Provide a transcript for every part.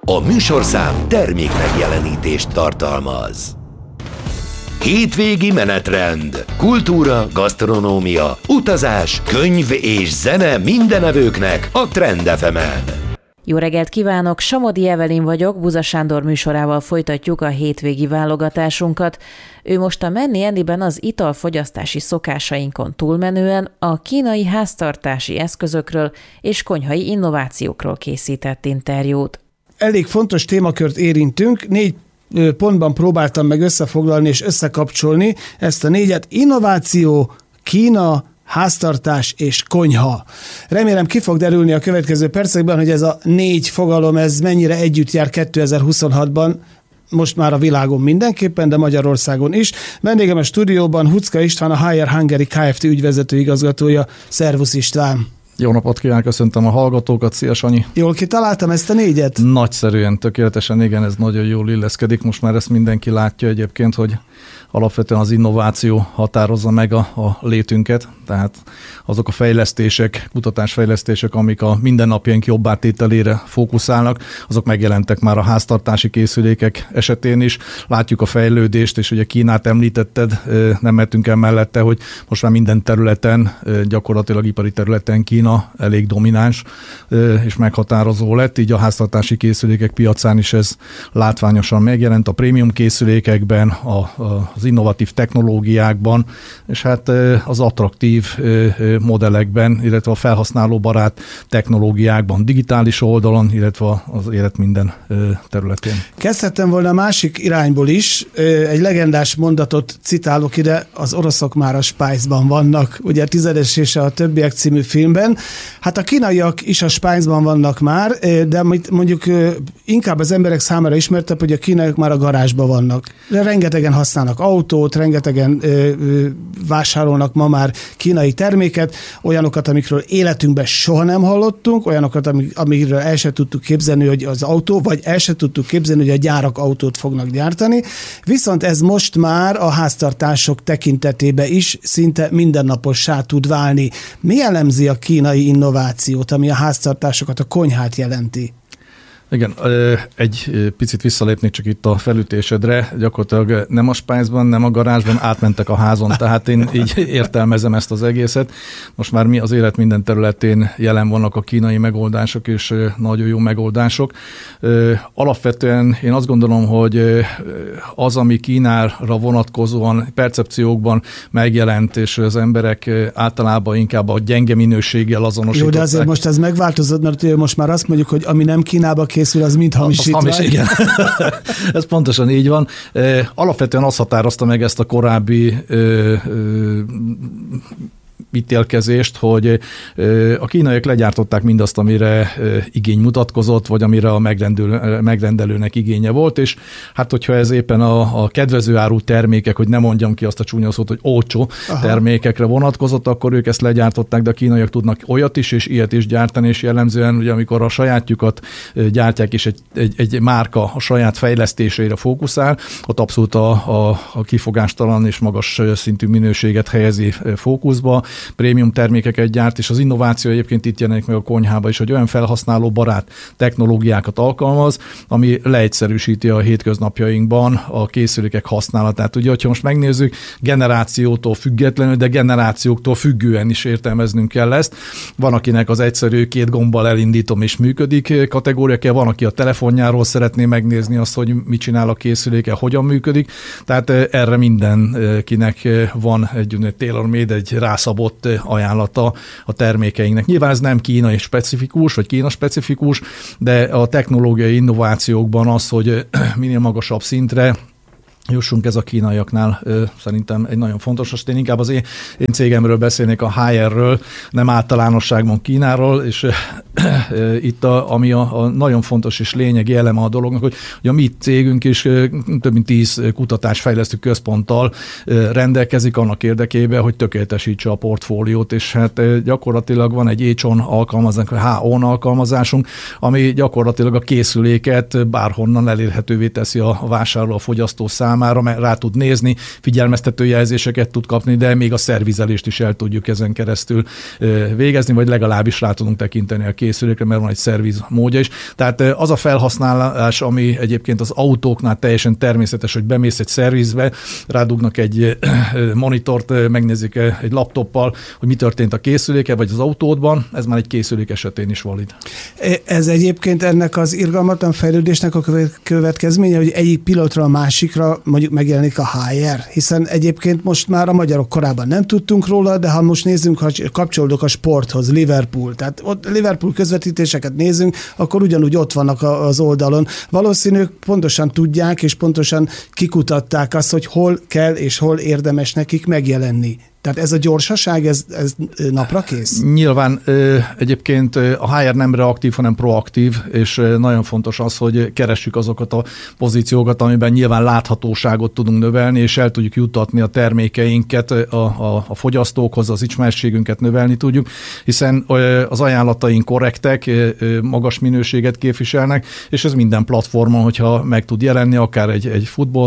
A műsorszám termék megjelenítést tartalmaz. Hétvégi menetrend, kultúra, gasztronómia, utazás, könyv és zene mindenevőknek a Trend FM-en. Jó reggelt kívánok, Samodi Evelin vagyok, Buza Sándor műsorával folytatjuk a hétvégi válogatásunkat. Ő most a Menni Enniben az italfogyasztási szokásainkon túlmenően a kínai háztartási eszközökről és konyhai innovációkról készített interjút. Elég fontos témakört érintünk, 4 pontban próbáltam meg összefoglalni és összekapcsolni ezt a 4-et: innováció, Kína, háztartás és konyha. Remélem ki fog derülni a következő percekben, hogy ez a 4 fogalom, ez mennyire együtt jár 2026-ban, most már a világon mindenképpen, de Magyarországon is. Vendégem a stúdióban Huczka István, a Haier Hungary Kft. Ügyvezető igazgatója. Szervusz István! Jó napot kívánok, köszöntöm a hallgatókat, szia Sanyi! Jól kitaláltam ezt a 4-et? Nagyszerűen, tökéletesen, igen, ez nagyon jól illeszkedik. Most már ezt mindenki látja egyébként, hogy alapvetően az innováció határozza meg a létünket, tehát azok a fejlesztések, kutatásfejlesztések, amik a mindennapjaink jobbátételére fókuszálnak, azok megjelentek már a háztartási készülékek esetén is. Látjuk a fejlődést, és ugye Kínát említetted, nem mehetünk el mellette, hogy most már minden területen, gyakorlatilag ipari területen Kína elég domináns és meghatározó lett, így a háztartási készülékek piacán is ez látványosan megjelent, a prémium készülékekben, az innovatív technológiákban, és hát az attraktív modellekben, illetve a felhasználóbarát technológiákban, digitális oldalon, illetve az élet minden területén. Kezdhettem volna a másik irányból is. Egy legendás mondatot citálok ide: az oroszok már a Spice-ban vannak, ugye a Tizedes és a többiek című filmben. Hát a kínaiak is a Spice-ban vannak már, de mondjuk inkább az emberek számára ismertebb, hogy a kínaiak már a garázsban vannak. De rengetegen használnak autót, rengetegen vásárolnak ma már kínai terméket, olyanokat, amikről életünkben soha nem hallottunk, olyanokat, amikről el se tudtuk képzelni, hogy az autó, vagy el se tudtuk képzelni, hogy a gyárak autót fognak gyártani. Viszont ez most már a háztartások tekintetében is szinte mindennapossá tud válni. Mi jellemzi a kínai innovációt, ami a háztartásokat, a konyhát jelenti? Igen, egy picit visszalépnék csak itt a felütésedre, gyakorlatilag nem a Spice-ban, nem a garázsban, átmentek a házon, tehát én így értelmezem ezt az egészet. Most már az élet minden területén jelen vannak a kínai megoldások, és nagyon jó megoldások. Alapvetően én azt gondolom, hogy az, ami Kínára vonatkozóan percepciókban megjelent, és az emberek általában inkább a gyenge minőséggel azonosították. Jó, de azért most ez megváltozott, mert most már azt mondjuk, hogy ami nem Kínába készül, az mind hamisítvány. Igen. Ez pontosan így van. Alapvetően azt határozta meg ezt a korábbi ítélkezést, hogy a kínaiak legyártották mindazt, amire igény mutatkozott, vagy amire a megrendelőnek igénye volt, és hát hogyha ez éppen a kedvező áru termékek, hogy ne mondjam ki azt a csúnya szót, hogy olcsó termékekre vonatkozott, akkor ők ezt legyártották, de a kínaiak tudnak olyat is, és ilyet is gyártani, és jellemzően, ugye amikor a sajátjukat gyártják, és egy márka a saját fejlesztéseire fókuszál, ott abszolút a kifogástalan és magas szintű minőséget helyezi fókuszba, prémium termékeket gyárt, és az innováció egyébként itt jelenik meg a konyhába is, hogy olyan felhasználó barát technológiákat alkalmaz, ami leegyszerűsíti a hétköznapjainkban a készülékek használatát. Ugye, hogyha most megnézzük, generációtól függetlenül, de generációktól függően is értelmeznünk kell ezt. Van, akinek az egyszerű 2 gombbal elindítom és működik kategória, van, aki a telefonjáról szeretné megnézni azt, hogy mit csinál a készüléke, hogyan működik. Tehát erre mindenkinek van egy tailor-made, egy rászabott ajánlata a termékeinknek. Nyilván ez nem kínai specifikus, vagy Kína specifikus, de a technológiai innovációkban az, hogy minél magasabb szintre jussunk, ez a kínaiaknál szerintem egy nagyon fontos. Most én inkább az én cégemről beszélnék, a Haierről, nem általánosságban Kínáról, és itt ami a nagyon fontos és lényegi eleme a dolognak, hogy a mi cégünk is több mint 10 kutatásfejlesztő központtal rendelkezik annak érdekében, hogy tökéletesítse a portfóliót, és hát gyakorlatilag van egy H-on alkalmazásunk, vagy H-on alkalmazásunk, ami gyakorlatilag a készüléket bárhonnan elérhetővé teszi a vásárló, a fogyasztó számára, számára rá tud nézni, figyelmeztető jelzéseket tud kapni, de még a szervizelést is el tudjuk ezen keresztül végezni, vagy legalábbis rá tudunk tekinteni a készülékre, mert van egy szerviz módja is. Tehát az a felhasználás, ami egyébként az autóknál teljesen természetes, hogy bemész egy szervizbe, rádugnak egy monitort, megnézik egy laptoppal, hogy mi történt a készüléke, vagy az autódban, ez már egy készülék esetén is valid. Ez egyébként ennek az irgalmatlan fejlődésnek a következménye, hogy egyik pillanatra a másikra mondjuk megjelenik a HR, hiszen egyébként most már a magyarok korábban nem tudtunk róla, de ha most nézzünk, ha kapcsolódok a sporthoz, Liverpool, tehát ott Liverpool közvetítéseket nézünk, akkor ugyanúgy ott vannak az oldalon. Valószínűleg pontosan tudják, és pontosan kikutatták azt, hogy hol kell és hol érdemes nekik megjelenni. Tehát ez a gyorsaság, ez napra kész? Nyilván egyébként a HR nem reaktív, hanem proaktív, és nagyon fontos az, hogy keressük azokat a pozíciókat, amiben nyilván láthatóságot tudunk növelni, és el tudjuk juttatni a termékeinket a fogyasztókhoz, az ismertségünket növelni tudjuk, hiszen az ajánlataink korrektek, magas minőséget képviselnek, és ez minden platformon, hogyha meg tud jelenni, akár egy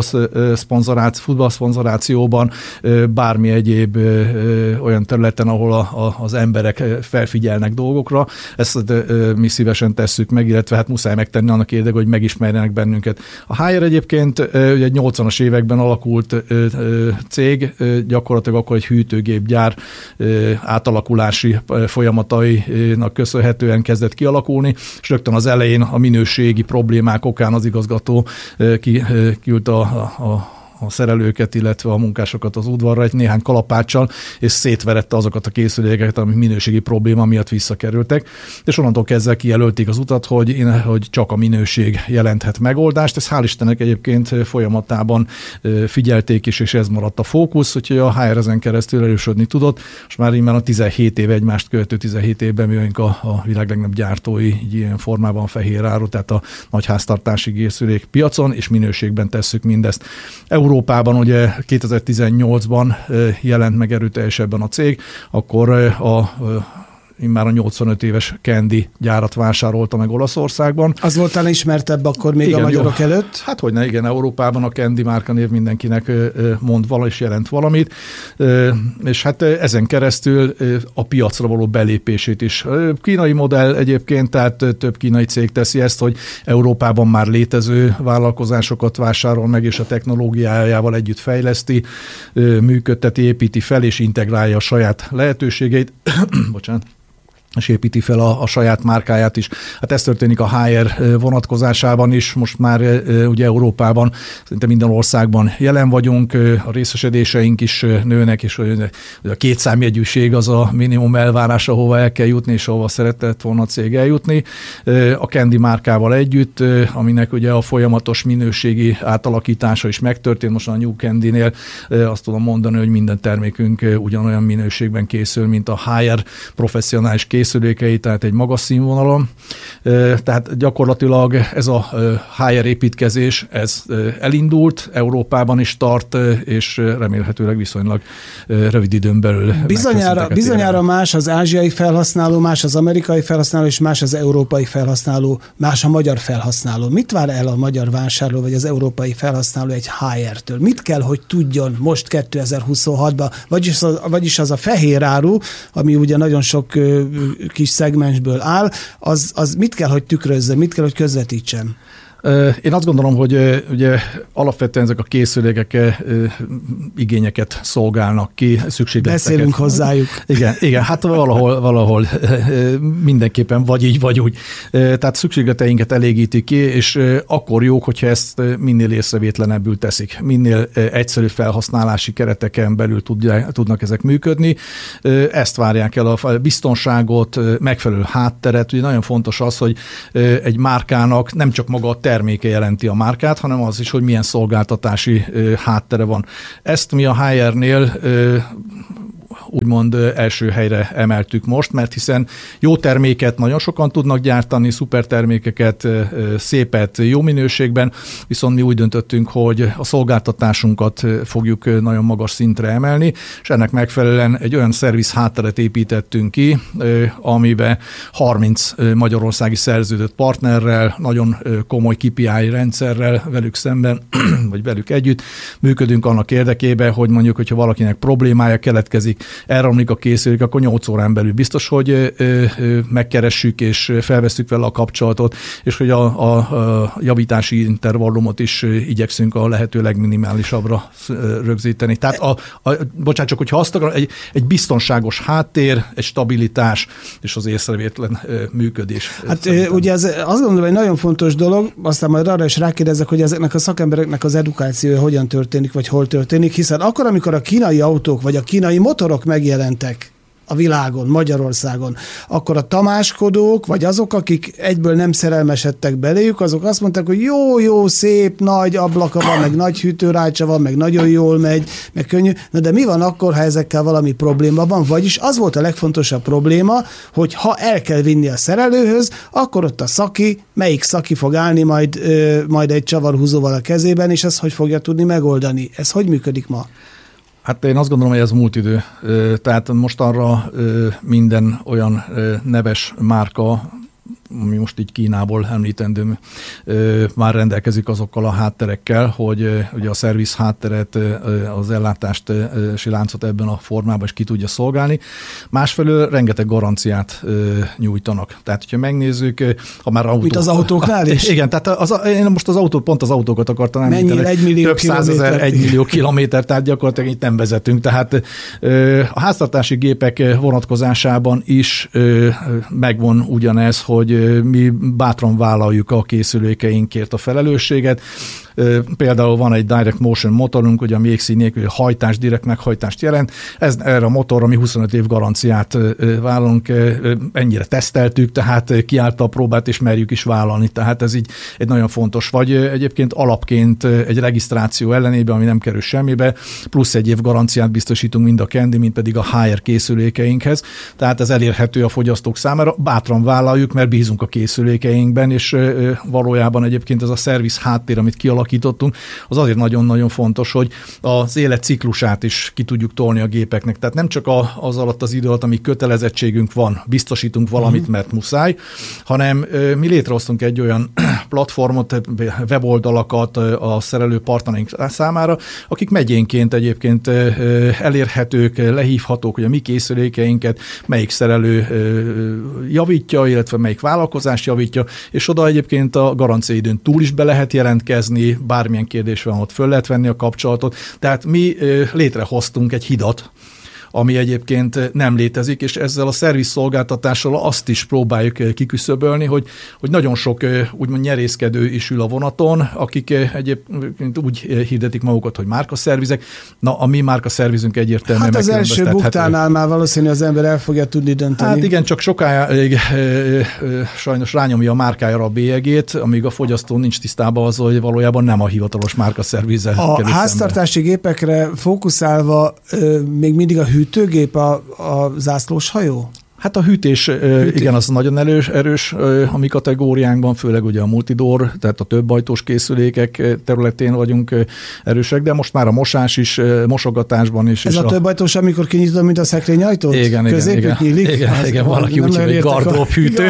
futballszponzorációban, bármi egyéb olyan területen, ahol az emberek felfigyelnek dolgokra. Ezt mi szívesen tesszük meg, illetve hát muszáj megtenni annak érdekében, hogy megismerjenek bennünket. A HR egyébként ugye 80-as években alakult cég, gyakorlatilag akkor egy hűtőgépgyár átalakulási folyamatainak köszönhetően kezdett kialakulni, és rögtön az elején a minőségi problémák okán az igazgató kiült a szerelőket, illetve a munkásokat az udvarra egy néhány kalapáccsal, és szétverette azokat a készülékeket, amik minőségi probléma miatt visszakerültek. És onnantól kezdve kijelölték az utat, hogy csak a minőség jelenthet megoldást. Ez hál' Istennek egyébként folyamatában figyelték is, és ez maradt a fókusz, úgyhogy a HR ezen keresztül erősödni tudott. És már immár a 17 év egymást követő 17 évben mi vagyunk a világ legnagyobb gyártói ilyen formában fehér áru, tehát a nagyháztartási készülék piacon, és minőségben tesszük mindezt. Európában ugye 2018-ban jelent meg erőteljesebben a cég, akkor immár a 85 éves Candy gyárat vásárolta meg Olaszországban. Az volt talán ismertebb akkor még igen, a magyarok előtt? Hát hogyne, igen, Európában a Candy márkanév mindenkinek mond vala és jelent valamit, és hát ezen keresztül a piacra való belépését is. Kínai modell egyébként, tehát több kínai cég teszi ezt, hogy Európában már létező vállalkozásokat vásárol meg, és a technológiájával együtt fejleszti, működteti, építi fel, és integrálja a saját lehetőségeit. Bocsánat. És építi fel a saját márkáját is. Hát ez történik a HR vonatkozásában is, most már ugye Európában, szinte minden országban jelen vagyunk, a részesedéseink is nőnek, és a 2 számjegyűség az a minimum elvárás, ahova el kell jutni, és ahova szeretett volna a cég eljutni. A Candy márkával együtt, aminek ugye a folyamatos minőségi átalakítása is megtörtént, most a New Candy-nél azt tudom mondani, hogy minden termékünk ugyanolyan minőségben készül, mint a HR professzionális készülékei, tehát egy magas színvonalon. Tehát gyakorlatilag ez a HR építkezés, ez elindult, Európában is tart, és remélhetőleg viszonylag rövid időn belül. Bizonyára más az ázsiai felhasználó, más az amerikai felhasználó, és más az európai felhasználó, más a magyar felhasználó. Mit vár el a magyar vásárló, vagy az európai felhasználó egy HR-től? Mit kell, hogy tudjon most 2026-ban? Vagyis az a fehér áru, ami ugye nagyon sok kis szegmensből áll, az mit kell, hogy tükrözze, mit kell, hogy közvetítsen? Én azt gondolom, hogy ugye alapvetően ezek a készülékek igényeket szolgálnak ki, szükségleteket. Beszélünk hozzájuk. Igen, hát valahol mindenképpen vagy így, vagy úgy. Tehát szükségleteinket elégítik ki, és akkor jók, hogyha ezt minél észrevétlenebbül teszik. Minél egyszerű felhasználási kereteken belül tudnak ezek működni. Ezt várják el, a biztonságot, megfelelő hátteret. Ugye nagyon fontos az, hogy egy márkának nem csak maga a terméke jelenti a márkát, hanem az is, hogy milyen szolgáltatási háttere van. Ezt mi a HR-nél úgymond első helyre emeltük most, mert hiszen jó terméket nagyon sokan tudnak gyártani, szuper termékeket, szépet, jó minőségben, viszont mi úgy döntöttünk, hogy a szolgáltatásunkat fogjuk nagyon magas szintre emelni, és ennek megfelelően egy olyan szerviz hátteret építettünk ki, amiben 30 magyarországi szerződött partnerrel, nagyon komoly KPI rendszerrel velük szemben, vagy velük együtt működünk annak érdekében, hogy mondjuk, hogyha valakinek problémája keletkezik, elromlik a készülék, akkor 8 órán belül biztos, hogy megkeressük és felvesszük vele a kapcsolatot, és hogy a javítási intervallumot is igyekszünk a lehető legminimálisabbra rögzíteni. Tehát bocsánat, csak hogyha azt akarom, egy biztonságos háttér, egy stabilitás és az észrevétlen működés. Hát ugye ez azt gondolom, egy nagyon fontos dolog, aztán majd arra is rákérdezek, hogy ezeknek a szakembereknek az edukációja hogyan történik, vagy hol történik, hiszen akkor, amikor a kínai autók, vagy a kínai motorok megjelentek a világon, Magyarországon, akkor a tamáskodók, vagy azok, akik egyből nem szerelmesedtek beléjük, azok azt mondták, hogy jó, szép, nagy ablaka van, meg nagy hűtőrácsa van, meg nagyon jól megy, meg könnyű. Na de mi van akkor, ha ezekkel valami probléma van? Vagyis az volt a legfontosabb probléma, hogy ha el kell vinni a szerelőhöz, akkor ott a melyik szaki fog állni majd egy csavarhúzóval a kezében, és ezt hogy fogja tudni megoldani? Ez hogy működik ma? Hát én azt gondolom, hogy ez múlt idő. Tehát most arra minden olyan neves márka, ami most így Kínából említendő, már rendelkezik azokkal a hátterekkel, hogy ugye a szerviz hátteret, az ellátást, láncot ebben a formában is ki tudja szolgálni. Másfelől rengeteg garanciát nyújtanak. Tehát, hogyha megnézzük, ha már autó... Mint az autóknál is? Igen, tehát én most pont az autókat akartam említeni. Mennyire? 1 millió több százezer, 1 millió kilométer, tehát gyakorlatilag itt nem vezetünk. Tehát a háztartási gépek vonatkozásában is megvan ugyanez, hogy mi bátran vállaljuk a készülékeinkért a felelősséget. Például van egy Direct Motion motorunk, ugye a jégszín nélküli hajtás, direkt meghajtást jelent. Erre a motorra mi 25 év garanciát vállalunk, ennyire teszteltük, tehát kiállta a próbát, és merjük is vállalni. Tehát ez így egy nagyon fontos. Vagy egyébként alapként egy regisztráció ellenében, ami nem kerül semmibe, plusz 1 év garanciát biztosítunk mind a Candy, mind pedig a HR készülékeinkhez. Tehát ez elérhető a fogyasztók számára. Bátran vállaljuk, mert bízunk a készülékeinkben, és valójában egyébként ez a szerviz háttér, amit kialakítottunk, az azért nagyon-nagyon fontos, hogy az életciklusát is ki tudjuk tolni a gépeknek. Tehát nem csak az alatt az idő alatt, ami kötelezettségünk van, biztosítunk valamit, mert muszáj, hanem mi létrehoztunk egy olyan platformot, weboldalakat a szerelő partnereink számára, akik megyénként egyébként elérhetők, lehívhatók, hogy a mi készülékeinket melyik szerelő javítja, illetve melyik vállalkozás javítja, és oda egyébként a garanciaidőn túl is be lehet jelentkezni, bármilyen kérdés van, ott föl lehet venni a kapcsolatot. Tehát mi létrehoztunk egy hidat, ami egyébként nem létezik, és ezzel a szervizszolgáltatással azt is próbáljuk kiküszöbölni, hogy nagyon sok úgymond nyerészkedő is ül a vonaton, akik egyébként úgy hirdetik magukat, hogy márkaszervizek. Na, a mi márkaszervizünk egyértelműen hát az első buktánál már valószínű az ember el fogja tudni dönteni. Hát igen, csak sokáig sajnos rányomja a márkájára a bélyegét, amíg a fogyasztó nincs tisztában az, hogy valójában nem a hivatalos márkaszervizzel kerül szembe. A háztartási gépekre fókuszálva még mindig a hűtőgép a zászlós hajó? Hát a hűtés, igen, az nagyon erős a mi kategóriánkban, főleg ugye a multidor, tehát a többajtós készülékek területén vagyunk erősek, de most már a mosás is, mosogatásban is. Ez a többajtós, amikor kinyitod, mint a szekrényajtót? Igen, igen, valaki úgy hívja, hogy gardrób hűtő.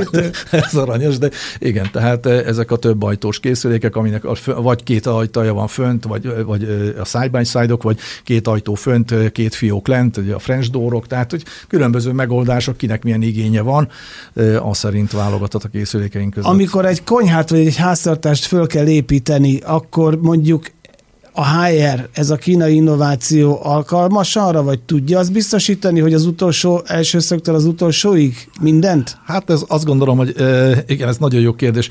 Ez aranyos, de igen, tehát ezek a többajtós készülékek, aminek vagy 2 ajtaja van fönt, vagy a side-by-side-ok, vagy 2 ajtó fönt, 2 fiók lent, ugye a French doorok, tehát hogy különböző megoldások, kinek milyen igénye van, az szerint válogatott a készülékeink között. Amikor egy konyhát vagy egy háztartást föl kell építeni, akkor mondjuk a HR, ez a kínai innováció alkalmas arra, vagy tudja azt biztosítani, hogy az utolsó első szögtől az utolsóig mindent? Hát ez azt gondolom, hogy igen, ez nagyon jó kérdés.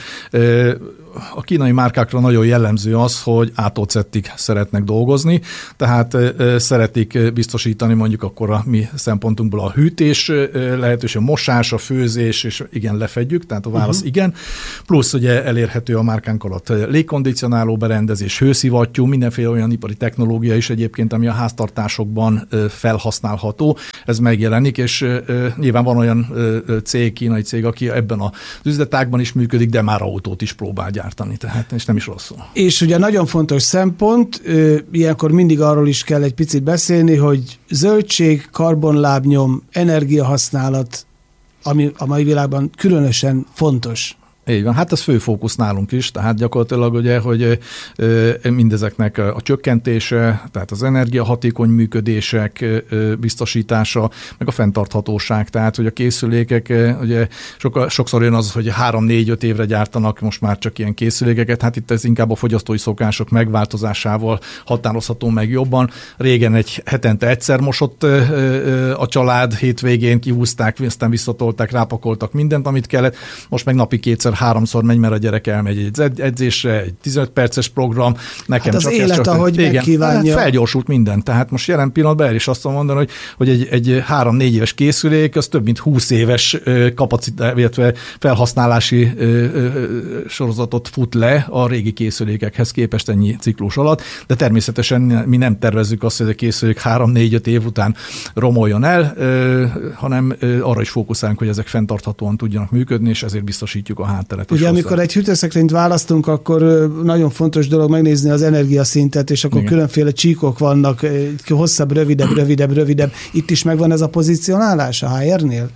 A kínai márkákra nagyon jellemző az, hogy A-tól Z-ig szeretnek dolgozni, tehát szeretik biztosítani mondjuk akkor a mi szempontunkból a hűtés lehetőség, a mosás, a főzés, és igen, lefedjük, tehát a válasz igen. Plusz ugye elérhető a márkánk alatt légkondicionáló berendezés, hőszivattyú, mindenféle mindenféle olyan ipari technológia is egyébként, ami a háztartásokban felhasználható. Ez megjelenik, és nyilván van olyan cég, kínai cég, aki ebben az üzletágban is működik, de már autót is próbál gyártani, tehát és nem is rosszul. És ugye nagyon fontos szempont, ilyenkor mindig arról is kell egy picit beszélni, hogy zöldség, karbonlábnyom, energiahasználat, ami a mai világban különösen fontos. Így van, hát ez fő fókusz nálunk is, tehát gyakorlatilag ugye, hogy mindezeknek a csökkentése, tehát az energiahatékony működések biztosítása, meg a fenntarthatóság, tehát hogy a készülékek, ugye sokszor jön az, hogy 3-4-5 évre gyártanak most már csak ilyen készülékeket, hát itt ez inkább a fogyasztói szokások megváltozásával határozható meg jobban. Régen egy hetente egyszer mosott a család, hétvégén kihúzták, aztán visszatolták, rápakoltak mindent, amit kellett, most meg napi 2-3-szor megy, mert a gyerek elmegy egy edzésre, egy 15 perces program. Nekem hát az csak élet, csak, ahogy igen, megkívánja. Hát felgyorsult minden. Tehát most jelen pillanatban el is azt mondani, hogy egy 3-4 éves készülék, az több mint 20 éves kapacitás, illetve felhasználási sorozatot fut le a régi készülékekhez képest ennyi ciklus alatt, de természetesen mi nem tervezzük azt, hogy a készülék 3-4-5 év után romoljon el, hanem arra is fókuszálunk, hogy ezek fenntarthatóan tudjanak működni, és ezért biztosítjuk a hátteret. Ugye amikor egy hűtőszekrényt választunk, akkor nagyon fontos dolog megnézni az energiaszintet, és akkor különféle csíkok vannak, hosszabb, rövidebb. Itt is megvan ez a pozícionálás a HR-nél?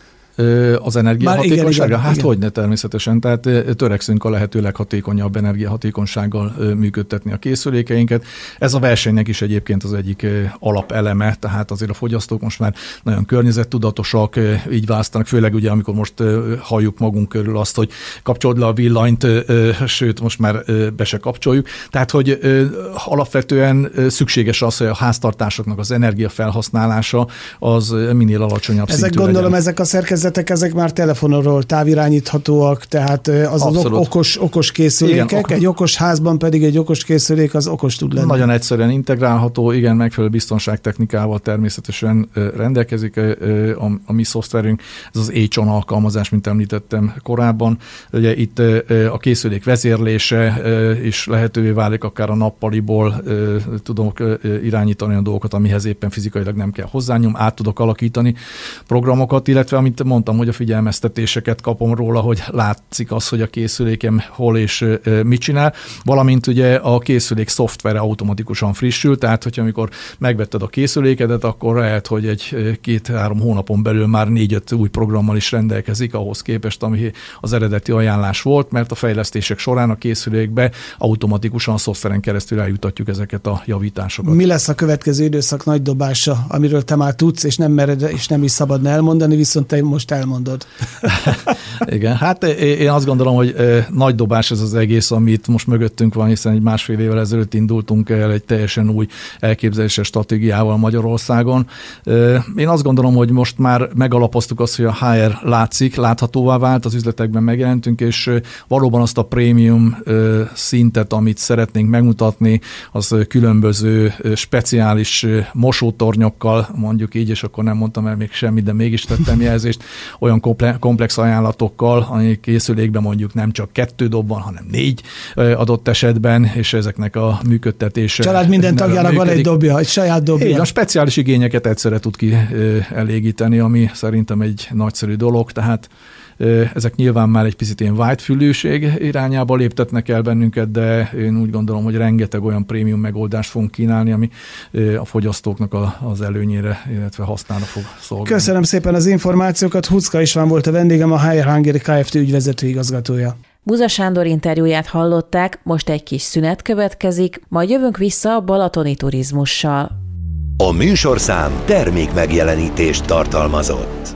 Az energiahatékonysága? Hát hogyne természetesen, tehát törekszünk a lehető leghatékonyabb energiahatékonysággal működtetni a készülékeinket. Ez a versenynek is egyébként az egyik alapeleme, tehát azért a fogyasztók most már nagyon környezettudatosak, így választanak, főleg ugye amikor most halljuk magunk körül azt, hogy kapcsold le a villanyt, sőt most már be se kapcsoljuk. Tehát, hogy alapvetően szükséges az, hogy a háztartásoknak az energiafelhasználása az minél alacsonyabb szintű legyen. Gondolom, ezek a ezek már telefonról távirányíthatóak, tehát az okos készülékek. Igen, egy okos házban pedig egy okos készülék az okos tud lenni. Nagyon egyszerűen integrálható, igen, megfelelő biztonságtechnikával természetesen rendelkezik a mi szoftverünk. Ez az H-on alkalmazás, mint említettem korábban. Ugye itt a készülék vezérlése is lehetővé válik, akár a nappaliból tudok irányítani olyan dolgokat, amihez éppen fizikailag nem kell hozzányom, át tudok alakítani programokat, illetve amit mondtam, hogy a figyelmeztetéseket kapom róla, hogy látszik az, hogy a készülékem hol és mit csinál, valamint ugye a készülék szoftvere automatikusan frissül, tehát hogyha amikor megvetted a készülékedet, akkor lehet, hogy egy 2-3 hónapon belül már 4-5 új programmal is rendelkezik ahhoz képest, ami az eredeti ajánlás volt, mert a fejlesztések során a készülékbe automatikusan a szoftveren keresztül eljutatjuk ezeket a javításokat. Mi lesz a következő időszak nagy dobása, amiről te már tudsz, és nem mered, és nem is szabadna elmondani, viszont te most elmondod. Igen, hát én azt gondolom, hogy nagy dobás ez az egész, amit most mögöttünk van, hiszen egy 1,5 évvel ezelőtt indultunk el egy teljesen új elképzeléses stratégiával Magyarországon. Én azt gondolom, hogy most már megalapoztuk azt, hogy a HR láthatóvá vált, az üzletekben megjelentünk, és valóban azt a prémium szintet, amit szeretnénk megmutatni, az különböző speciális mosótornyokkal, mondjuk így, és akkor nem mondtam el még semmit, de mégis tettem jelzést, olyan komplex ajánlatokkal, ami készülékben mondjuk nem csak 2 dob van, hanem 4 adott esetben, és ezeknek a működtetése. Család minden tagjának van egy dobja, egy saját dobja. Igen, a speciális igényeket egyszerre tud kielégíteni, ami szerintem egy nagyszerű dolog, tehát ezek nyilván már egy picit ilyen whitefülűség irányába léptetnek el bennünket, de én úgy gondolom, hogy rengeteg olyan prémium megoldást fogunk kínálni, ami a fogyasztóknak az előnyére, illetve hasznára fog szolgálni. Köszönöm szépen az információkat. Huczka István volt a vendégem, a HR Hungary Kft. Ügyvezető igazgatója. Buza Sándor interjúját hallották, most egy kis szünet következik, majd jövünk vissza a balatoni turizmussal. A műsorszám termék megjelenítést tartalmazott.